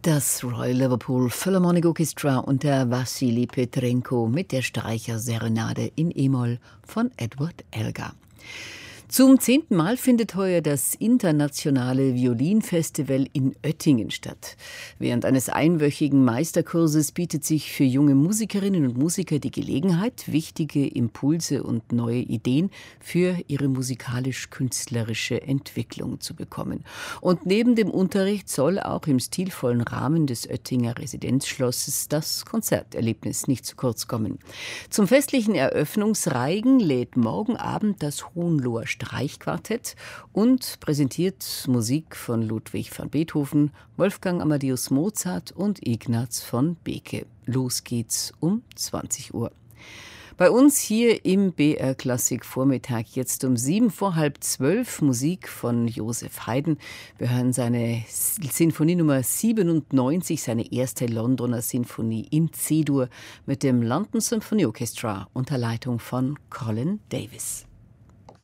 Das Royal Liverpool Philharmonic Orchestra unter Wassily Petrenko mit der Streicherserenade in E-Moll von Edward Elgar. Zum 10. Mal findet heuer das internationale Violinfestival in Oettingen statt. Während eines einwöchigen Meisterkurses bietet sich für junge Musikerinnen und Musiker die Gelegenheit, wichtige Impulse und neue Ideen für ihre musikalisch-künstlerische Entwicklung zu bekommen. Und neben dem Unterricht soll auch im stilvollen Rahmen des Oettinger Residenzschlosses das Konzerterlebnis nicht zu kurz kommen. Zum festlichen Eröffnungsreigen lädt morgen Abend das Hohenloher Streichquartett und präsentiert Musik von Ludwig van Beethoven, Wolfgang Amadeus Mozart und Ignaz von Beke. Los geht's um 20 Uhr. Bei uns hier im BR Klassik Vormittag jetzt um 11:07 Musik von Joseph Haydn. Wir hören seine Sinfonie Nummer 97, seine erste Londoner Sinfonie in C-Dur mit dem London Symphony Orchestra unter Leitung von Colin Davis.